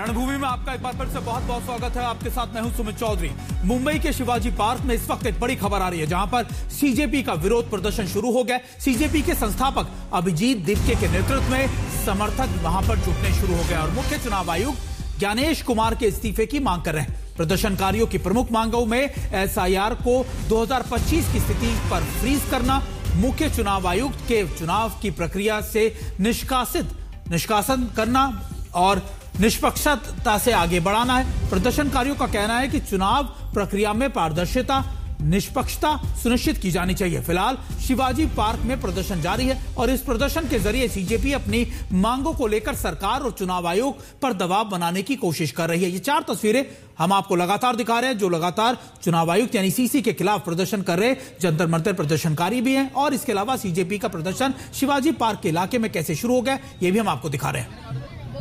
रणभूमि में आपका एक बार फिर से बहुत बहुत स्वागत है। आपके साथ मैं हूं सुमित चौधरी। मुंबई के शिवाजी पार्क में इस वक्त एक बड़ी खबर आ रही है, जहां पर सीजेपी का विरोध प्रदर्शन शुरू हो गया। सीजेपी के संस्थापक अभिजीत दिपके के नेतृत्व में समर्थक वहां पर जुटने शुरू हो गए और मुख्य चुनाव आयुक्त ज्ञानेश कुमार के इस्तीफे की मांग कर रहे हैं। प्रदर्शनकारियों की प्रमुख मांगों में एसआईआर को 2025 की स्थिति पर फ्रीज करना, मुख्य चुनाव आयुक्त के चुनाव की प्रक्रिया से निष्कासन करना और निष्पक्षता से आगे बढ़ाना है। प्रदर्शनकारियों का कहना है कि चुनाव प्रक्रिया में पारदर्शिता, निष्पक्षता सुनिश्चित की जानी चाहिए। फिलहाल शिवाजी पार्क में प्रदर्शन जारी है और इस प्रदर्शन के जरिए सीजेपी अपनी मांगों को लेकर सरकार और चुनाव आयोग पर दबाव बनाने की कोशिश कर रही है। ये 4 तस्वीरें हम आपको लगातार दिखा रहे हैं, जो लगातार चुनाव आयुक्त यानी सीसी के खिलाफ प्रदर्शन कर रहे जंतर मंतर प्रदर्शनकारी भी हैं। और इसके अलावा सीजेपी का प्रदर्शन शिवाजी पार्क के इलाके में कैसे शुरू हो गया, ये भी हम आपको दिखा रहे हैं।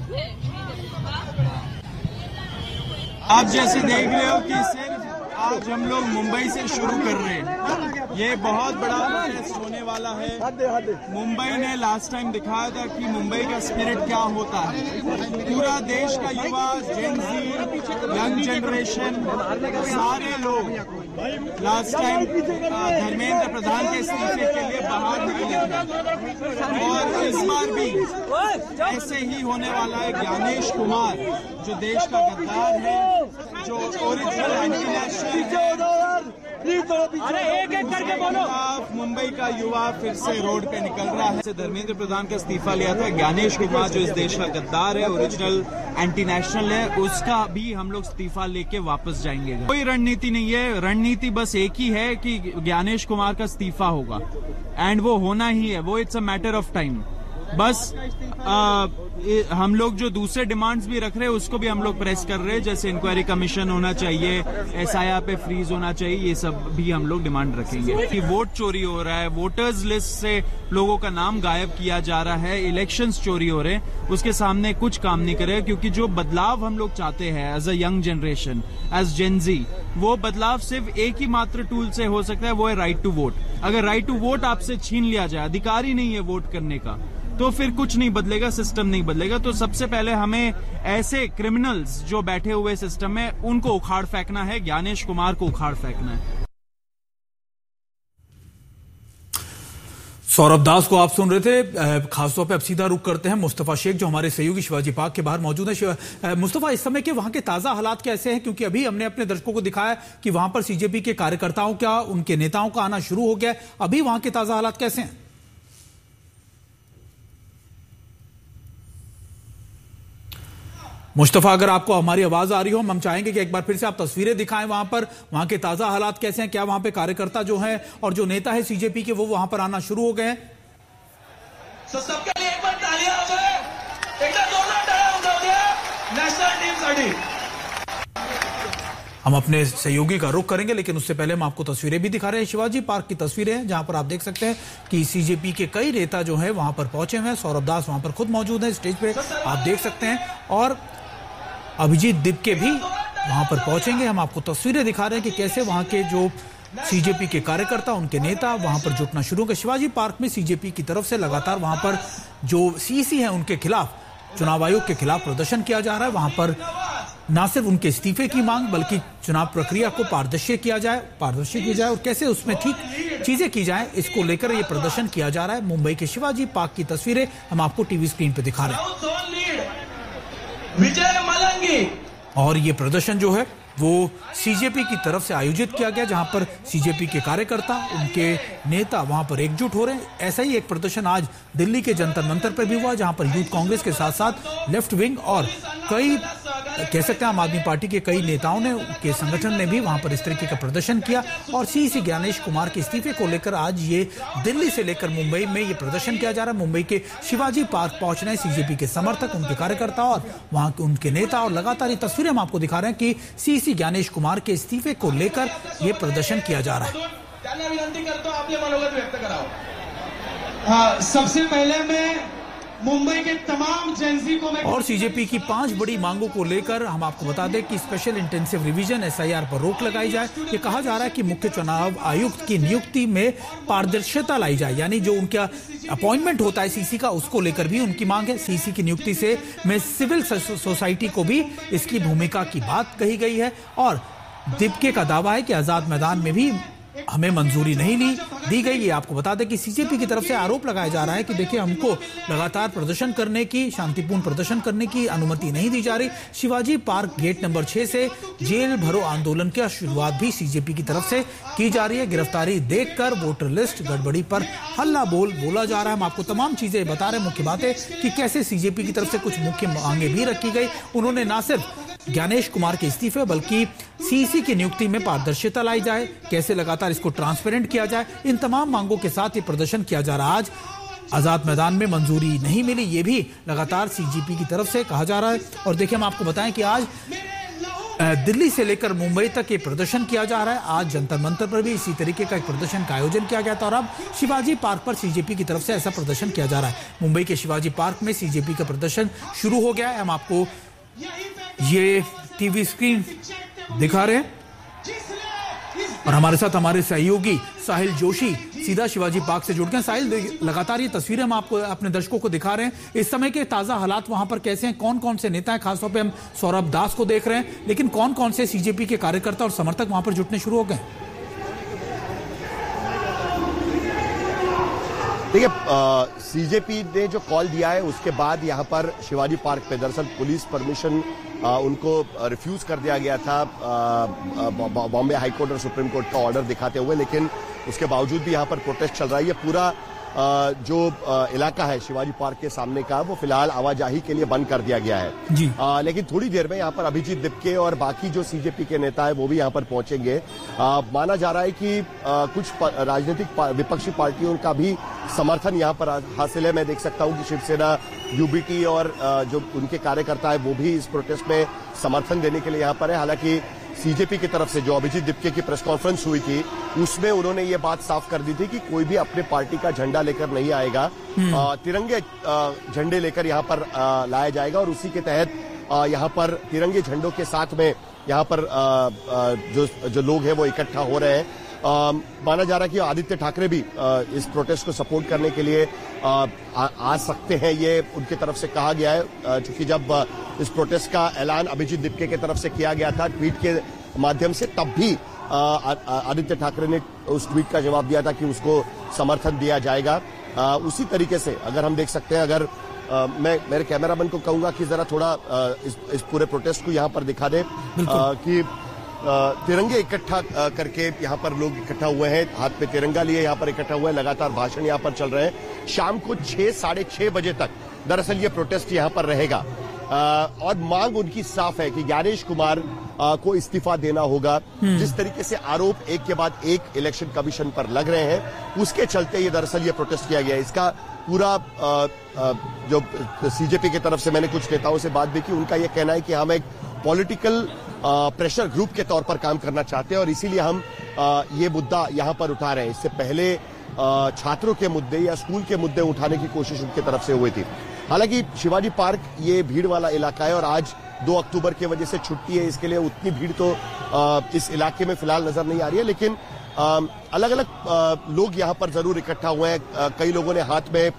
आप जैसे देख रहे हो कि सिर्फ आज हम लोग मुंबई से शुरू कर रहे हैं। ये बहुत बड़ा प्रोटेस्ट होने वाला है। मुंबई ने लास्ट टाइम दिखाया था कि मुंबई का स्पिरिट क्या होता है। पूरा देश का युवा, जेन ज़ी, यंग जनरेशन, सारे लोग लास्ट टाइम धर्मेंद्र प्रधान के इस्तीफे के लिए बाहर निकले थे और इस बार भी ऐसे ही होने वाला है। ज्ञानेश कुमार जो देश का गद्दार है, जो ओरिजिनल एंटी नेशनल मुंबई का युवा फिर से रोड पे निकल रहा है। धर्मेंद्र प्रधान का इस्तीफा लिया था, ज्ञानेश कुमार जो इस देश का गद्दार है, ओरिजिनल एंटी नेशनल है, उसका भी हम लोग इस्तीफा लेके वापस जाएंगे। कोई रणनीति नहीं है, रणनीति बस एक ही है कि ज्ञानेश कुमार का इस्तीफा होगा एंड वो होना ही है। वो it's a matter of time. बस हम लोग जो दूसरे डिमांड्स भी रख रहे हैं उसको भी हम लोग प्रेस कर रहे हैं, जैसे इंक्वायरी कमीशन होना चाहिए, एसआईआर पे फ्रीज होना चाहिए, ये सब भी हम लोग डिमांड रखेंगे। कि वोट चोरी हो रहा है, वोटर्स लिस्ट से लोगों का नाम गायब किया जा रहा है, इलेक्शंस चोरी हो रहे हैं, उसके सामने कुछ काम नहीं करे। क्योंकि जो बदलाव हम लोग चाहते हैं as a young generation, as जेन ज़ी, वो बदलाव सिर्फ एक ही मात्र टूल से हो सकता है, वो है राइट टू वोट। अगर राइट टू वोट आपसे छीन लिया जाए, अधिकार ही नहीं है वोट करने का, तो फिर कुछ नहीं बदलेगा, सिस्टम नहीं बदलेगा। तो सबसे पहले हमें ऐसे क्रिमिनल्स जो बैठे हुए सिस्टम में, उनको उखाड़ फेंकना है, ज्ञानेश कुमार को उखाड़ फेंकना है। सौरभ दास को आप सुन रहे थे। खासतौर पे अब सीधा रुख करते हैं मुस्तफा शेख, जो हमारे सहयोगी शिवाजी पार्क के बाहर मौजूद है। मुस्तफा, इस समय के वहां के ताजा हालात कैसे हैं? क्योंकि अभी हमने अपने दर्शकों को दिखाया कि वहां पर सीजेपी के कार्यकर्ताओं का, उनके नेताओं का आना शुरू हो गया। अभी वहां के ताजा हालात कैसे हैं? मुस्तफा, अगर आपको हमारी आवाज आ रही हो, हम चाहेंगे कि एक बार फिर से आप तस्वीरें दिखाएं वहां पर, वहां के ताजा हालात कैसे हैं, क्या वहां पे कार्यकर्ता जो हैं और जो नेता है सीजेपी के, वो वहां पर आना शुरू हो गए हैं? सबके लिए एक बार तालियां हो जाए, एकदा जोरदार टाळ्या वाजवूया नेशनल टीमसाठी। हम अपने सहयोगी का रुख करेंगे, लेकिन उससे पहले हम आपको तस्वीरें भी दिखा रहे हैं। शिवाजी पार्क की तस्वीरें हैं, जहां पर आप देख सकते हैं कि सीजेपी के कई नेता जो है वहां पर पहुंचे हुए हैं। सौरभ दास वहां पर खुद मौजूद है स्टेज पे, आप देख सकते हैं, और अभिजीत दिपके भी वहां पर पहुंचेंगे। हम आपको तस्वीरें दिखा रहे हैं कि कैसे वहां के जो सीजेपी के कार्यकर्ता, उनके नेता वहां पर जुटना शुरू हो गए। शिवाजी पार्क में सीजेपी की तरफ से लगातार वहां पर जो सीसी है उनके खिलाफ, चुनाव आयोग के खिलाफ प्रदर्शन किया जा रहा है। वहां पर न सिर्फ उनके इस्तीफे की मांग, बल्कि चुनाव प्रक्रिया को पारदर्शी की जाए और कैसे उसमें ठीक चीजें की जाए, इसको लेकर ये प्रदर्शन किया जा रहा है। मुंबई के शिवाजी पार्क की तस्वीरें हम आपको टीवी स्क्रीन पर दिखा रहे हैं। विजय मलंगी, और ये प्रदर्शन जो है वो सीजेपी की तरफ से आयोजित किया गया, जहां पर सीजेपी के कार्यकर्ता, उनके नेता वहां पर एकजुट हो रहे हैं। ऐसा ही एक प्रदर्शन आज दिल्ली के जंतर मंतर पर भी हुआ, जहां पर यूथ कांग्रेस के साथ साथ लेफ्ट विंग और कई, कह सकते हैं आम आदमी पार्टी के कई नेताओं ने, के संगठन ने भी वहां पर इस तरीके का प्रदर्शन किया। और सीसी ज्ञानेश कुमार के इस्तीफे को लेकर आज ये दिल्ली से लेकर मुंबई में ये प्रदर्शन किया जा रहा है। मुंबई के शिवाजी पार्क पहुंच रहे हैं सीजेपी के समर्थक, उनके कार्यकर्ता और वहां के उनके नेता, और लगातार ये तस्वीरें हम आपको दिखा रहे हैं कि सीसी ज्ञानेश कुमार के इस्तीफे को लेकर यह प्रदर्शन किया जा रहा है। त्यांना विनंती करतो आपले मनोगत व्यक्त करावं। सबसे पहले मैं मुंबई के तमाम जेंजी को मैं और सीजेपी की 5 बड़ी मांगों को लेकर हम आपको बता दें कि स्पेशल इंटेंसिव रिवीजन एसआईआर पर रोक लगाई जाए। ये कहा जा रहा है कि मुख्य चुनाव आयुक्त की नियुक्ति में पारदर्शिता लाई जाए, यानी जो उनका अपॉइंटमेंट होता है सीसी का, उसको लेकर भी उनकी मांग है। सीसी की नियुक्ति से में सिविल सोसाइटी को भी इसकी भूमिका की बात कही गई है। और दिपके का दावा है कि आजाद मैदान में भी हमें मंजूरी नहीं दी गई। ये आपको बता दें कि सीजेपी की तरफ से आरोप लगाया जा रहा है कि देखिए हमको लगातार प्रदर्शन करने की, शांतिपूर्ण प्रदर्शन करने की अनुमति नहीं दी जा रही। शिवाजी पार्क गेट नंबर 6 से जेल भरो आंदोलन की शुरुआत भी सीजेपी की तरफ से की जा रही है। गिरफ्तारी देखकर वोटर लिस्ट गड़बड़ी पर हल्ला बोला जा रहा है। हम आपको तमाम चीजें बता रहे हैं, मुख्य बात है कि कैसे सीजेपी की तरफ से कुछ मुख्य मांगे भी रखी गई। उन्होंने न सिर्फ ज्ञानेश कुमार के इस्तीफे बल्कि सीसी की नियुक्ति में पारदर्शिता लाई जाए, कैसे लगातार इसको ट्रांसपेरेंट किया जाए, इन तमाम मांगों के साथ ये प्रदर्शन किया जा रहा है। आज आजाद मैदान में मंजूरी नहीं मिली, ये भी लगातार सीजेपी की तरफ से कहा जा रहा है। और देखिए हम आपको बताएं कि आज दिल्ली से लेकर मुंबई तक ये प्रदर्शन किया जा रहा है। आज जंतर मंतर पर भी इसी तरीके का एक प्रदर्शन का आयोजन किया गया था और अब शिवाजी पार्क पर सीजेपी की तरफ से ऐसा प्रदर्शन किया जा रहा है। मुंबई के शिवाजी पार्क में सीजेपी का प्रदर्शन शुरू हो गया है। हम आपको ये टीवी स्क्रीन दिखा रहे हैं और हमारे साथ हमारे सहयोगी साहिल जोशी सीधा शिवाजी पार्क से जुड़ गए। साहिल, लगातार ये तस्वीरें हम आपको अपने दर्शकों को दिखा रहे हैं। इस समय के ताजा हालात वहां पर कैसे हैं? कौन कौन से नेता हैं? खासतौर पे हम सौरभ दास को देख रहे हैं, लेकिन कौन कौन से सीजेपी के कार्यकर्ता और समर्थक वहां पर जुटने शुरू हो गए? देखिए, सीजेपी ने जो कॉल दिया है उसके बाद यहाँ पर शिवाजी पार्क पे दरअसल पुलिस परमिशन उनको रिफ्यूज कर दिया गया था बॉम्बे हाई कोर्ट और सुप्रीम कोर्ट का ऑर्डर दिखाते हुए, लेकिन उसके बावजूद भी यहाँ पर प्रोटेस्ट चल रहा है। ये पूरा जो इलाका है शिवाजी पार्क के सामने का, वो फिलहाल आवाजाही के लिए बंद कर दिया गया है जी। लेकिन थोड़ी देर में यहाँ पर अभिजीत दिपके और बाकी जो सीजेपी के नेता है वो भी यहाँ पर पहुंचेंगे। माना जा रहा है कि कुछ राजनीतिक विपक्षी पार्टियों का भी समर्थन यहाँ पर हासिल है। मैं देख सकता हूँ कि शिवसेना, यूबीटी और जो उनके कार्यकर्ता है वो भी इस प्रोटेस्ट में समर्थन देने के लिए यहाँ पर है। हालांकि सीजेपी की तरफ से जो अभिजीत दिपके की प्रेस कॉन्फ्रेंस हुई थी उसमें उन्होंने ये बात साफ कर दी थी कि कोई भी अपने पार्टी का झंडा लेकर नहीं आएगा, तिरंगे झंडे लेकर यहाँ पर लाया जाएगा और उसी के तहत यहाँ पर तिरंगे झंडों के साथ में यहाँ पर जो लोग हैं वो इकट्ठा हो रहे हैं। माना जा रहा है कि आदित्य ठाकरे भी इस प्रोटेस्ट को सपोर्ट करने के लिए आ सकते हैं, ये उनकी तरफ से कहा गया है। क्योंकि जब इस प्रोटेस्ट का ऐलान अभिजीत दिपके की तरफ से किया गया था ट्वीट के माध्यम से, तब भी आदित्य ठाकरे ने उस ट्वीट का जवाब दिया था कि उसको समर्थन दिया जाएगा। उसी तरीके से अगर हम देख सकते हैं, अगर मैं मेरे कैमरामैन को कहूंगा कि जरा थोड़ा इस पूरे प्रोटेस्ट को यहाँ पर दिखा दे कि तिरंगे इकट्ठा करके यहाँ पर लोग इकट्ठा हुए हैं, हाथ पे तिरंगा लिए यहाँ पर इकट्ठा हुए हैं, लगातार भाषण यहाँ पर चल रहे हैं। शाम को 6 साढ़े 6 बजे तक दरअसल ये प्रोटेस्ट यहाँ पर रहेगा और मांग उनकी साफ है कि ज्ञानेश कुमार को इस्तीफा देना होगा। जिस तरीके से आरोप एक के बाद एक इलेक्शन कमीशन पर लग रहे हैं, उसके चलते ये दरअसल ये प्रोटेस्ट किया गया है। इसका पूरा जो सीजेपी की तरफ से मैंने कुछ नेताओं से बात भी की, उनका यह कहना है कि हम एक पॉलिटिकल प्रेशर ग्रुप के तौर पर काम करना चाहते हैं और इसीलिए हम ये मुद्दा यहाँ पर उठा रहे हैं। इससे पहले छात्रों के मुद्दे या स्कूल के मुद्दे उठाने की कोशिश उनकी तरफ से हुई थी। हालांकि शिवाजी पार्क ये भीड़ वाला इलाका है और आज 2 अक्टूबर की वजह से छुट्टी है, इसके लिए उतनी भीड़ तो इस इलाके में फिलहाल नजर नहीं आ रही है। लेकिन अलग अलग लोग यहाँ पर जरूर इकट्ठा हुए हैं। कई लोगों ने हाथ में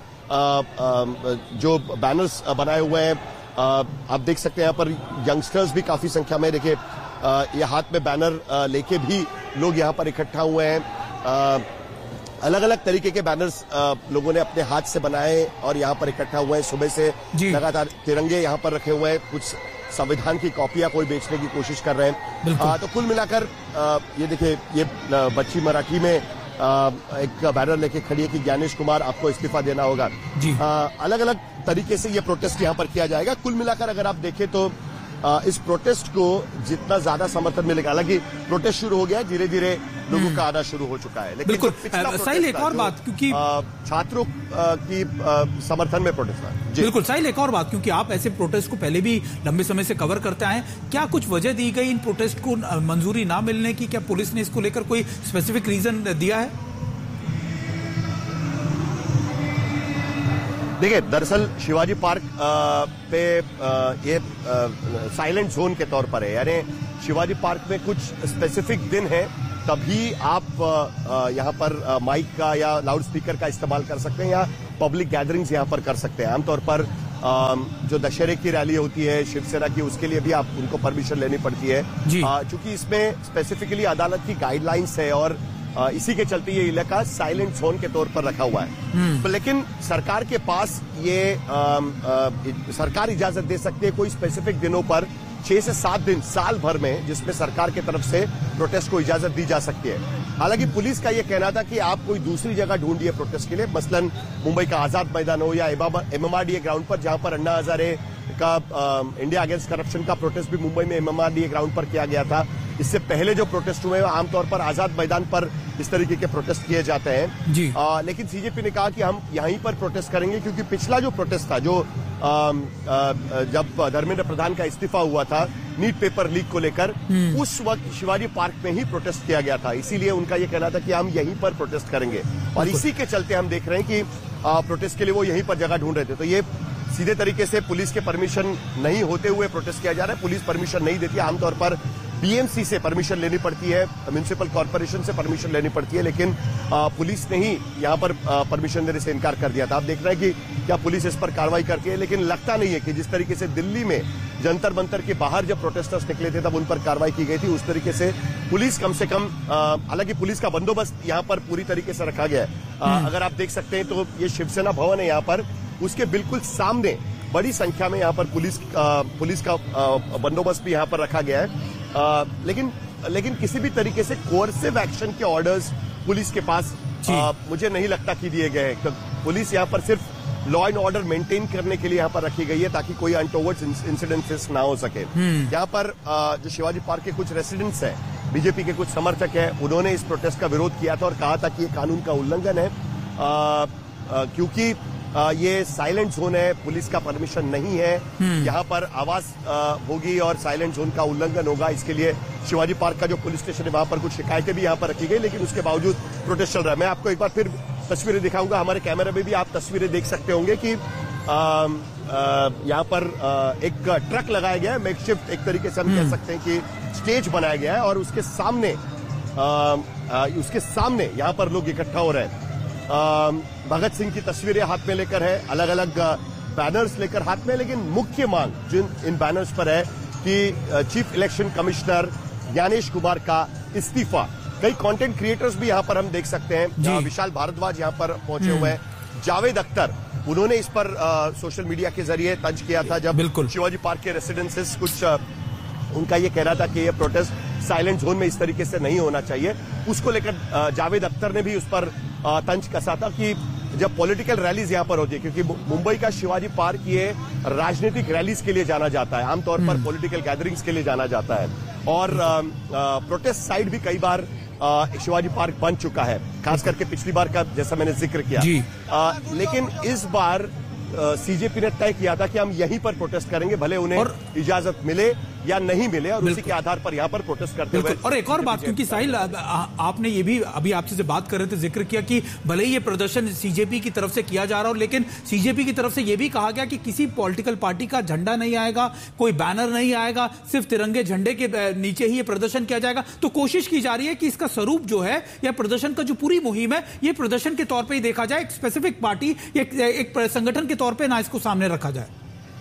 जो बैनर्स बनाए हुए हैं, आप देख सकते हैं यहाँ पर यंगस्टर्स भी काफी संख्या में, देखिए ये हाथ में बैनर लेके भी लोग यहाँ पर इकट्ठा हुए हैं। अलग अलग तरीके के बैनर्स लोगों ने अपने हाथ से बनाए और यहाँ पर इकट्ठा हुए हैं। सुबह से लगातार तिरंगे यहाँ पर रखे हुए हैं, कुछ संविधान की कॉपियां कोई बेचने की कोशिश कर रहे हैं। तो कुल मिलाकर ये देखिए, ये बच्ची मराठी में एक बैनर लेके खड़ी है कि ज्ञानेश कुमार आपको इस्तीफा देना होगा। अलग अलग तरीके से ये प्रोटेस्ट यहाँ पर किया जाएगा। कुल मिलाकर अगर आप देखें तो इस प्रोटेस्ट को जितना ज्यादा समर्थन मिलेगा, हालांकि प्रोटेस्ट शुरू हो गया है, धीरे धीरे लोगों का आना शुरू हो चुका है। लेकिन साहिल एक और बात, क्योंकि छात्रों की समर्थन में प्रोटेस्ट है। बिल्कुल साहिल, एक और बात, क्योंकि आप ऐसे प्रोटेस्ट को पहले भी लंबे समय से कवर करते आए, क्या कुछ वजह दी गई इन प्रोटेस्ट को मंजूरी ना मिलने की? क्या पुलिस ने इसको लेकर कोई स्पेसिफिक रीजन दिया है? देखिए, दरअसल शिवाजी पार्क पे ये साइलेंट जोन के तौर पर है, यानी शिवाजी पार्क में कुछ स्पेसिफिक दिन है तभी आप यहाँ पर माइक का या लाउड स्पीकर का इस्तेमाल कर सकते हैं या पब्लिक गैदरिंग्स यहाँ पर कर सकते हैं। आमतौर पर जो दशहरे की रैली होती है शिवसेना की, उसके लिए भी आप उनको परमिशन लेनी पड़ती है, चूंकि इसमें स्पेसिफिकली अदालत की गाइडलाइंस है और इसी के चलते ये इलाका साइलेंट जोन के तौर पर रखा हुआ है। तो लेकिन सरकार के पास ये सरकार इजाजत दे सकती है कोई स्पेसिफिक दिनों पर 6 से 7 दिन साल भर में, जिसमें सरकार की तरफ से प्रोटेस्ट को इजाजत दी जा सकती है। हालांकि पुलिस का यह कहना था कि आप कोई दूसरी जगह ढूंढिए प्रोटेस्ट के लिए, मसलन मुंबई का आजाद मैदान हो या MMRDA ग्राउंड पर, जहां पर अन्ना हजारे का इंडिया अगेंस्ट करप्शन का प्रोटेस्ट भी मुंबई में MMRDA ग्राउंड पर किया गया था। इससे पहले जो प्रोटेस्ट हुए आमतौर पर आजाद मैदान पर इस तरीके के प्रोटेस्ट किए जाते हैं। लेकिन सीजेपी ने कहा कि हम यहीं पर प्रोटेस्ट करेंगे, क्योंकि पिछला जो प्रोटेस्ट था, जो जब धर्मेंद्र प्रधान का इस्तीफा हुआ था नीट पेपर लीक को लेकर, उस वक्त शिवाजी पार्क में ही प्रोटेस्ट किया गया था। इसीलिए उनका यह कहना था कि हम यहीं पर प्रोटेस्ट करेंगे, और इसी के चलते हम देख रहे हैं कि प्रोटेस्ट के लिए वो यहीं पर जगह ढूंढ रहे थे। तो ये सीधे तरीके से पुलिस के परमिशन नहीं होते हुए प्रोटेस्ट किया जा रहा है। पुलिस परमिशन नहीं देती, आमतौर पर BMC से परमिशन लेनी पड़ती है, म्युनिसिपल कॉर्पोरेशन से परमिशन लेनी पड़ती है, लेकिन पुलिस ने ही यहां पर परमिशन देने से इनकार कर दिया था। आप देख रहे हैं कि क्या पुलिस इस पर कार्रवाई करती है, लेकिन लगता नहीं है कि जिस तरीके से दिल्ली में जंतर मंतर के बाहर जब प्रोटेस्टर्स निकले थे तब उन पर कार्रवाई की गई थी, उस तरीके से पुलिस कम से कम, हालांकि पुलिस का बंदोबस्त यहां पर पूरी तरीके से रखा गया है। अगर आप देख सकते हैं तो ये शिवसेना भवन है यहां पर, उसके बिल्कुल सामने बड़ी संख्या में यहां पर पुलिस का बंदोबस्त भी यहां पर रखा गया है। लेकिन किसी भी तरीके से कोर्सिव एक्शन के ऑर्डर्स पुलिस के पास मुझे नहीं लगता कि दिए गए हैं। पुलिस यहां पर सिर्फ लॉ एंड ऑर्डर मेंटेन करने के लिए यहां पर रखी गई है, ताकि कोई अनटोवर्ड्स इंसिडेंसेस ना हो सके। यहां पर जो शिवाजी पार्क के कुछ रेसिडेंट्स हैं, बीजेपी के कुछ समर्थक हैं, उन्होंने इस प्रोटेस्ट का विरोध किया था और कहा था कि ये कानून का उल्लंघन है, क्योंकि ये साइलेंट जोन है, पुलिस का परमिशन नहीं है, यहाँ पर आवाज होगी और साइलेंट जोन का उल्लंघन होगा। इसके लिए शिवाजी पार्क का जो पुलिस स्टेशन है वहां पर कुछ शिकायतें भी यहाँ पर रखी गई, लेकिन उसके बावजूद प्रोटेस्ट चल रहा है। मैं आपको एक बार फिर तस्वीरें दिखाऊंगा, हमारे कैमरे में भी आप तस्वीरें देख सकते होंगे कि यहाँ पर एक ट्रक लगाया गया है, मेकशिफ्ट एक तरीके से हम कह सकते हैं कि स्टेज बनाया गया है, और उसके सामने यहाँ पर लोग इकट्ठा हो रहे हैं। भगत सिंह की तस्वीरें हाथ में लेकर है, अलग अलग बैनर्स लेकर हाथ में, लेकिन मुख्य मांग जिन इन बैनर्स पर है कि chief election commissioner Gyanesh Kumar का इस्तीफा। कई कंटेंट क्रिएटर्स भी यहां पर हम देख सकते हैं, विशाल भारद्वाज यहां पर पहुंचे हुए हैं, जावेद अख्तर, उन्होंने इस पर सोशल मीडिया के जरिए तंज किया था जब शिवाजी पार्क के रेसिडेंसेस कुछ उनका ये कहना था कि ये प्रोटेस्ट साइलेंट जोन में इस तरीके से नहीं होना चाहिए। उसको लेकर जावेद अख्तर ने भी उस पर तंज कसा था कि जब पॉलिटिकल रैलीज यहां पर होती है, क्योंकि मुंबई का शिवाजी पार्क ये राजनीतिक रैलीज के लिए जाना जाता है, आमतौर पर पॉलिटिकल गैदरिंग्स के लिए जाना जाता है, और प्रोटेस्ट साइड भी कई बार शिवाजी पार्क बन चुका है, खास करके पिछली बार का जैसा मैंने जिक्र किया। लेकिन इस बार सीजेपी ने तय किया था कि हम यहीं पर प्रोटेस्ट करेंगे, भले उन्हें इजाजत मिले या नहीं मिले, और उसी के आधार पर यहां पर प्रोटेस्ट करते हुए। और एक और बात, क्योंकि साहिल आपने ये भी अभी आपसे से बात कर रहे थे, जिक्र किया कि भले ही ये प्रदर्शन सीजेपी की तरफ से किया जा रहा हो, लेकिन सीजेपी की तरफ से ये भी कहा गया कि किसी पॉलिटिकल पार्टी का झंडा नहीं आएगा, कोई बैनर नहीं आएगा, सिर्फ तिरंगे झंडे के नीचे ही ये प्रदर्शन किया जाएगा। तो कोशिश की जा रही है कि इसका स्वरूप जो है या प्रदर्शन का जो पूरी मुहिम है, ये प्रदर्शन के तौर पर ही देखा जाए, एक स्पेसिफिक पार्टी एक संगठन के तौर पर ना इसको सामने रखा जाए।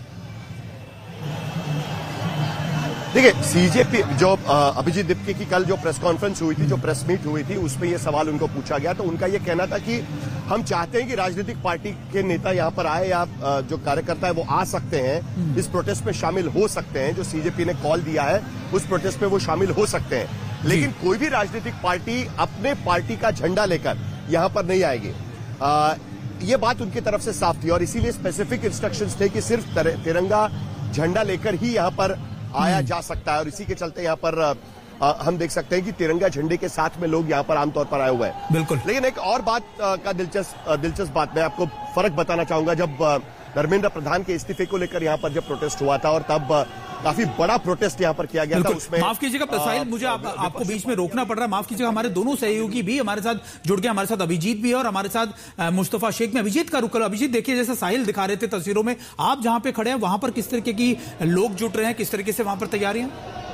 देखिए, सीजेपी जो अभिजीत दीपके की कल जो प्रेस कॉन्फ्रेंस हुई थी, जो प्रेस मीट हुई थी, उसमें ये सवाल उनको पूछा गया, तो उनका ये कहना था कि हम चाहते हैं कि राजनीतिक पार्टी के नेता यहां पर आए या जो कार्यकर्ता है वो आ सकते हैं, इस प्रोटेस्ट में शामिल हो सकते हैं, जो सीजेपी ने कॉल दिया है उस प्रोटेस्ट में वो शामिल हो सकते हैं, लेकिन कोई भी राजनीतिक पार्टी अपने पार्टी का झंडा लेकर यहां पर नहीं आएगी। ये बात उनकी तरफ से साफ थी, और इसीलिए स्पेसिफिक इंस्ट्रक्शंस थे कि सिर्फ तिरंगा झंडा लेकर ही यहां पर आया जा सकता है, और इसी के चलते यहाँ पर हम देख सकते हैं कि तिरंगा झंडे के साथ में लोग यहाँ पर आमतौर पर आए हुए हैं। बिल्कुल। लेकिन एक और बात का दिलचस्प बात मैं आपको फर्क बताना चाहूंगा। जब धर्मेंद्र प्रधान के इस्तीफे को लेकर यहाँ पर जब प्रोटेस्ट हुआ था, और तब काफी बड़ा प्रोटेस्ट यहाँ पर किया गया था। उसमें माफ कीजिएगा साहिल, मुझे आपको बीच में रोकना पड़ रहा है, माफ कीजिएगा। हमारे दोनों सहयोगी भी हमारे साथ जुड़ गए, हमारे साथ अभिजीत भी है और हमारे साथ मुस्तफा शेख में। अभिजीत का रुक करो। अभिजीत, देखिए जैसे साहिल दिखा रहे थे तस्वीरों में, आप जहां पे खड़े हैं वहां पर किस तरीके की लोग जुट रहे हैं, किस तरीके से वहां पर तैयारियां?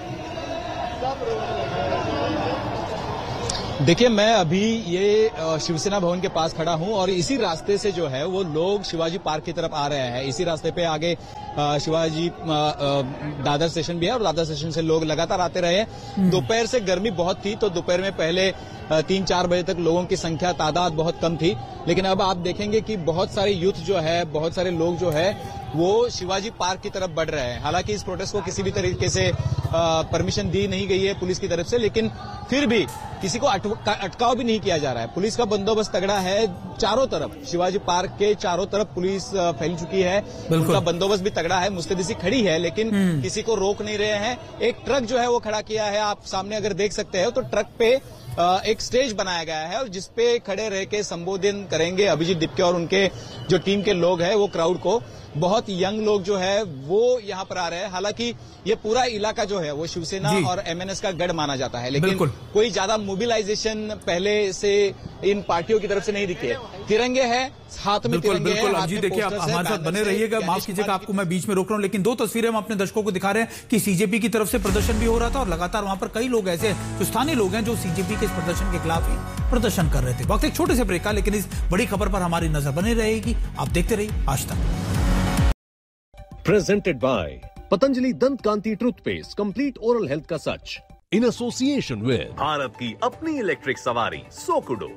देखिए, मैं अभी ये शिवसेना भवन के पास खड़ा हूं और इसी रास्ते से जो है वो लोग शिवाजी पार्क की तरफ आ रहे हैं। इसी रास्ते पे आगे शिवाजी दादर स्टेशन भी है और दादर स्टेशन से लोग लगातार आते रहे हैं। दोपहर से गर्मी बहुत थी, तो दोपहर में पहले 3-4 बजे तक लोगों की संख्या तादाद बहुत कम थी, लेकिन अब आप देखेंगे कि बहुत सारे यूथ जो है, बहुत सारे लोग जो है वो शिवाजी पार्क की तरफ बढ़ रहे हैं। हालांकि इस प्रोटेस्ट को किसी भी तरीके से परमिशन दी नहीं गई है पुलिस की तरफ से, लेकिन फिर भी किसी को अटकाव भी नहीं किया जा रहा है। पुलिस का बंदोबस्त तगड़ा है चारों तरफ, शिवाजी पार्क के चारों तरफ पुलिस फैल चुकी है, उनका बंदोबस्त भी तगड़ा है। मुस्तैदी खड़ी है लेकिन किसी को रोक नहीं रहे हैं। एक ट्रक जो है वो खड़ा किया है, आप सामने अगर देख सकते हैं तो ट्रक पे एक स्टेज बनाया गया है और जिसपे खड़े रह के संबोधन करेंगे अभिजीत दिपके और उनके जो टीम के लोग हैं वो क्राउड को। बहुत यंग लोग जो है वो यहाँ पर आ रहे हैं। हालांकि ये पूरा इलाका जो है वो शिवसेना और एमएनएस का गढ़ माना जाता है, लेकिन कोई ज्यादा मोबिलाइजेशन पहले से इन पार्टियों की तरफ से नहीं दिखे। तिरंगे हैं, हाथ में तिरंगे हैं। बिल्कुल जी, देखिए आप हमारे साथ बने रहिएगा। माफ कीजिएगा, आपको मैं बीच में रोक रहा हूं, लेकिन 2 तस्वीरें हम अपने दर्शकों को दिखा रहे हैं कि सीजेपी की तरफ से प्रदर्शन भी हो रहा था और लगातार वहां पर कई लोग ऐसे जो स्थानीय लोग हैं जो सीजेपी के इस प्रदर्शन के खिलाफ ही प्रदर्शन कर रहे थे। वक्त एक छोटे से ब्रेक का, लेकिन इस बड़ी खबर पर हमारी नजर बनी रहेगी। आप देखते रहिए आज तक। Presented by Patanjali Dant Kanti Toothpaste, Complete Oral Health का सच, in association with भारत की अपनी इलेक्ट्रिक सवारी सोकुडो।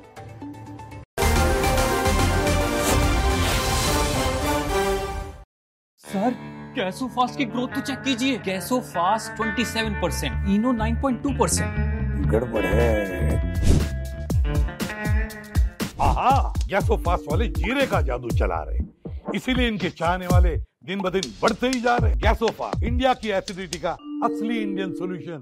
सर, गैसोफास्ट की ग्रोथ तो चेक कीजिए। गैसोफास्ट 27%, इनो 9.2%। गड़बड़ है। आहा, गैसोफास्ट वाले जीरे का जादू चला रहे, इसीलिए इनके चाहने वाले दिन ब दिन बढ़ते ही जा रहे हैं। गैसोफास्ट, इंडिया की एसिडिटी का असली इंडियन सॉल्यूशन।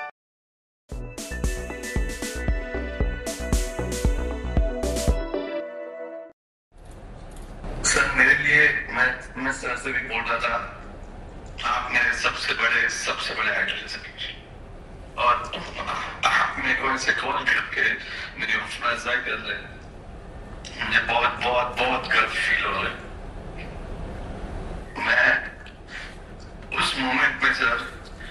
सर, मेरे लिए मैं सर से भी बोल रहा था, आप मेरे सबसे बड़े आइडल हैं और आप मेरे को ऐसे कॉल करके मेरी हौसला अफजाई कर रहे हैं। मुझे बहुत गर्व फील हो रहा है। मैं उस मोमेंट में सर,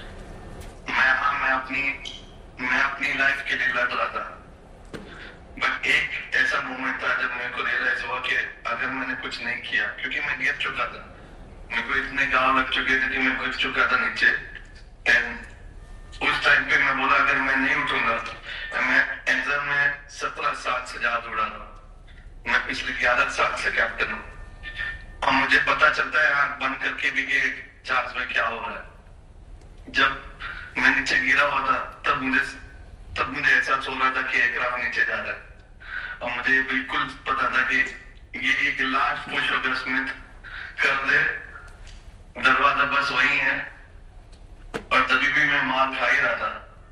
मैं अपनी लाइफ के लिए लड़ रहा था, बट एक ऐसा मोमेंट था जब मेरे को रियलाइज हुआ कि अगर मैंने कुछ नहीं किया, क्योंकि मैं गिर चुका था, मेरे को इतने गाँव लग चुके थे कि मैं गिर चुका था नीचे। एंड उस टाइम पे मैं बोला अगर मैं नहीं उठूंगा, मैं एग्जाम में 17 साल से ज्यादा उड़ा रहा हूँ। मैं पिछले 11 साल से कैप्टन हूँ और मुझे पता चलता है आंख बंद करके भी कि चार्ज में क्या हो रहा है। जब मैं नीचे गिरा हुआ था तब मुझे एहसास हो रहा था कि एयरक्राफ्ट नीचे जा रहा है और मुझे बिल्कुल पता था कि ये एक लास्ट पुश अगर स्मिथ कर दे, दरवाजा बस वही है। और तभी भी मैं मार खा ही रहा था,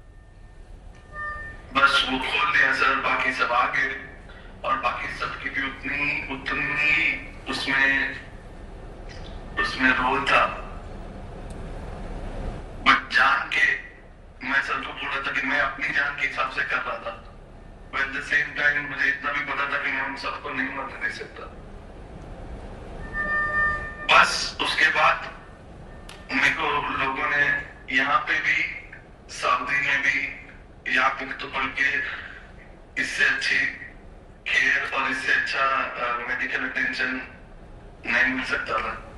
बस वो खोल दिया सर, बाकी सब आगे और बाकी सबकी भी उतनी उसमें रोल था। बट जान के मैं सर को बोल रहा था कि मैं अपनी जान के हिसाब से कर रहा था, but at the same time मुझे इतना भी पता था कि मैं उन सबको नहीं मरने दे सकता। बस उसके बाद मेरे को लोगों ने यहाँ पे भी, सऊदी में भी, यहाँ पे तो पढ़ के इससे अच्छी केयर और इससे अच्छा मेडिकल अटेंशन नहीं मिल सकता था।